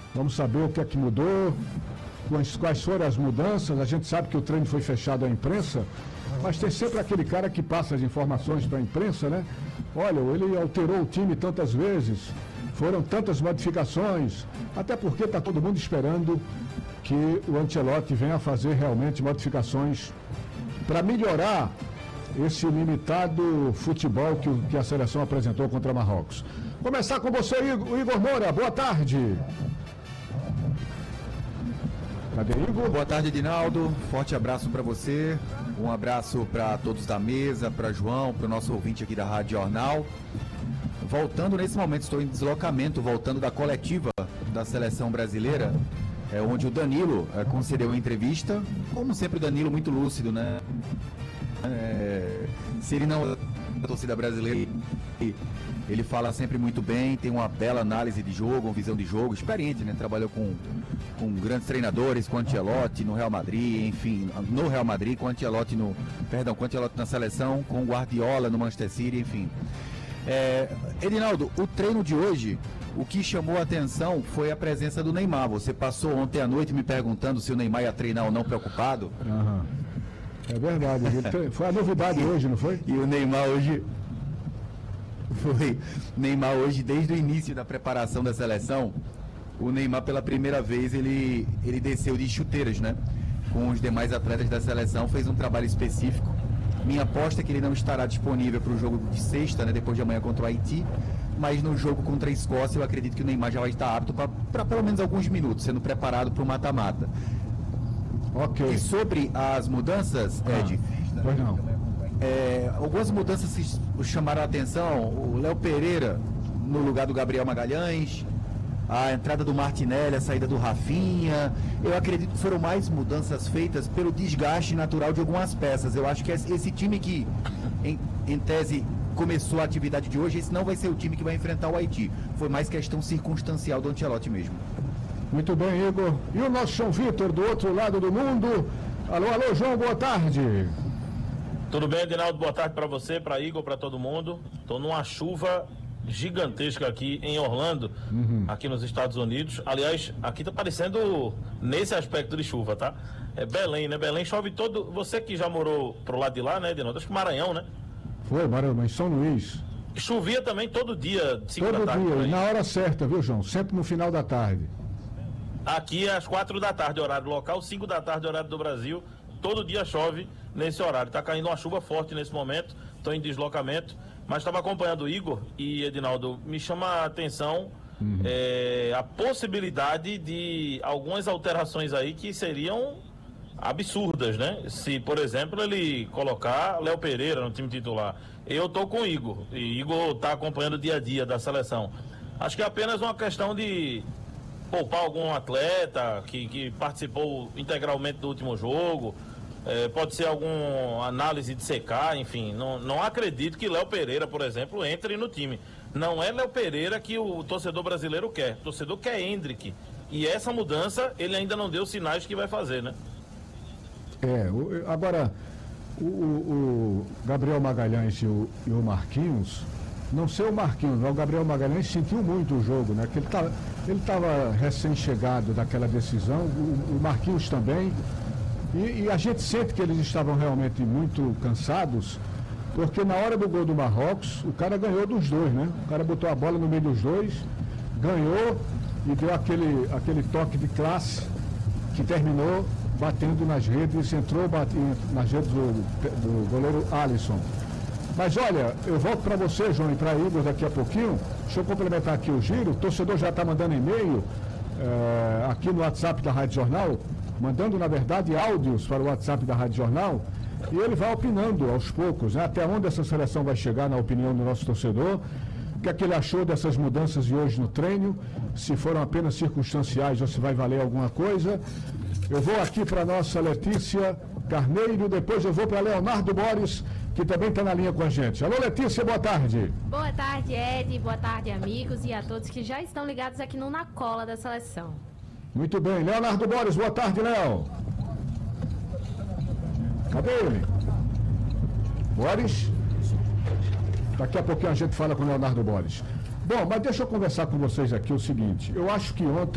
Vamos saber o que é que mudou, quais foram as mudanças. A gente sabe que o treino foi fechado à imprensa, mas tem sempre aquele cara que passa as informações para a imprensa, né? Olha, ele alterou o time tantas vezes, foram tantas modificações, até porque está todo mundo esperando que o Ancelotti venha a fazer realmente modificações para melhorar esse limitado futebol que a seleção apresentou contra Marrocos. Começar com você, Igor Moura, boa tarde. Cadê Igor? Boa tarde, Edinaldo, forte abraço para você, um abraço para todos da mesa, para João, para o nosso ouvinte aqui da Rádio Jornal. Voltando nesse momento, estou em deslocamento, voltando da coletiva da seleção brasileira, onde o Danilo concedeu uma entrevista, como sempre o Danilo muito lúcido, né? Se ele não a torcida brasileira, ele fala sempre muito bem, tem uma bela análise de jogo, uma visão de jogo, experiente, né? Trabalhou com grandes treinadores, com Ancelotti no Real Madrid, enfim, no Real Madrid, com Ancelotti na seleção, com Guardiola no Manchester City, enfim. Edinaldo, o treino de hoje, o que chamou a atenção foi a presença do Neymar. Você passou ontem à noite me perguntando se o Neymar ia treinar ou não, preocupado. Uhum. É verdade, foi a novidade hoje, não foi? E o Neymar hoje... Neymar hoje, desde o início da preparação da seleção, o Neymar pela primeira vez, ele desceu de chuteiras, né? Com os demais atletas da seleção, fez um trabalho específico. Minha aposta é que ele não estará disponível para o jogo de sexta, né? Depois de amanhã contra o Haiti, mas no jogo contra a Escócia eu acredito que o Neymar já vai estar apto para pelo menos alguns minutos, sendo preparado para o mata-mata. Ok. E sobre as mudanças, Ed, pois não. Algumas mudanças chamaram a atenção. O Léo Pereira no lugar do Gabriel Magalhães, a entrada do Martinelli, a saída do Rafinha. Eu acredito que foram mais mudanças feitas pelo desgaste natural de algumas peças. Eu acho que esse time que, em tese, começou a atividade de hoje, esse não vai ser o time que vai enfrentar o Haiti. Foi mais questão circunstancial do Ancelotti mesmo. Muito bem, Igor. E o nosso João Vitor, do outro lado do mundo. Alô, João, boa tarde. Tudo bem, Edinaldo? Boa tarde para você, para Igor, para todo mundo. Estou numa chuva gigantesca aqui em Orlando, aqui nos Estados Unidos. Aliás, aqui tá parecendo nesse aspecto de chuva, tá? É Belém, né? Belém chove todo... Você que já morou pro lado de lá, né, Edinaldo? Acho que Maranhão, né? Foi, Maranhão, em São Luís. Chovia também todo dia, 5 da tarde. Todo dia, na hora certa, viu, João? Sempre no final da tarde. Aqui às 4 da tarde, horário local, 5 da tarde, horário do Brasil. Todo dia chove nesse horário. Tá caindo uma chuva forte nesse momento. Estou em deslocamento. Mas estava acompanhando o Igor e, Edinaldo, me chama a atenção a possibilidade de algumas alterações aí que seriam absurdas, né? Se, por exemplo, ele colocar Léo Pereira no time titular. Eu tô com o Igor. E Igor tá acompanhando o dia a dia da seleção. Acho que é apenas uma questão de poupar algum atleta que participou integralmente do último jogo, pode ser alguma análise de secar, enfim, não acredito que Léo Pereira, por exemplo, entre no time. Não é Léo Pereira que o torcedor brasileiro quer, o torcedor quer Endrick, e essa mudança ele ainda não deu sinais que vai fazer, né? Agora, o Gabriel Magalhães e o Marquinhos, não sei o Marquinhos, mas o Gabriel Magalhães sentiu muito o jogo, né? Que ele estava recém-chegado daquela decisão, o Marquinhos também, e a gente sente que eles estavam realmente muito cansados, porque na hora do gol do Marrocos, o cara ganhou dos dois, né? O cara botou a bola no meio dos dois, ganhou e deu aquele toque de classe que terminou batendo nas redes, entrou batendo nas redes do goleiro Alisson. Mas olha, eu volto para você, João, e para Igor daqui a pouquinho. Deixa eu complementar aqui o giro. O torcedor já está mandando e-mail aqui no WhatsApp da Rádio Jornal, mandando, na verdade, áudios para o WhatsApp da Rádio Jornal, e ele vai opinando aos poucos, né, até onde essa seleção vai chegar na opinião do nosso torcedor, o que é que ele achou dessas mudanças de hoje no treino, se foram apenas circunstanciais ou se vai valer alguma coisa. Eu vou aqui para a nossa Letícia Carneiro, depois eu vou para Leonardo Borges, que também está na linha com a gente. Alô, Letícia, boa tarde. Boa tarde, Ed, boa tarde, amigos, e a todos que já estão ligados aqui no Na Cola da Seleção. Muito bem, Leonardo Borges, boa tarde, Léo. Cadê ele? Borges? Daqui a pouquinho a gente fala com o Leonardo Borges. Bom, mas deixa eu conversar com vocês aqui o seguinte, eu acho que ontem